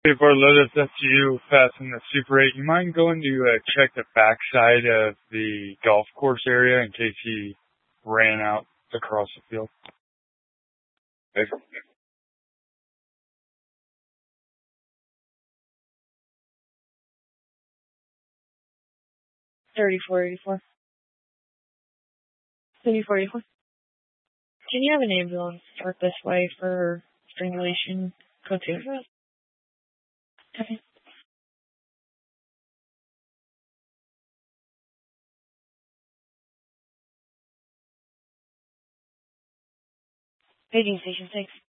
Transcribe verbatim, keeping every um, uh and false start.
Before Lotus, that's you passing the Super eight. You mind going to uh, check the backside of the golf course area in case he ran out across the field? thirty-four eighty-four. thirty-four eighty-four. Can you have an ambulance park this way for strangulation code two? Okay. Paging station six.